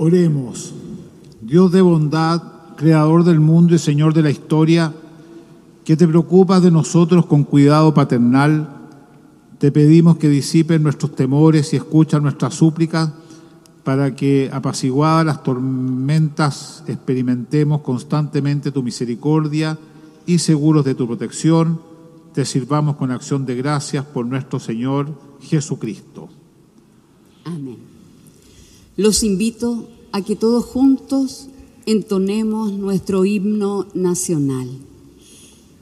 Oremos. Dios de bondad, creador del mundo y Señor de la historia, que te preocupas de nosotros con cuidado paternal, te pedimos que disipes nuestros temores y escuchas nuestras súplicas para que, apaciguadas las tormentas, experimentemos constantemente tu misericordia y seguros de tu protección, te sirvamos con acción de gracias por nuestro Señor Jesucristo. Amén. Los invito a que todos juntos entonemos nuestro himno nacional.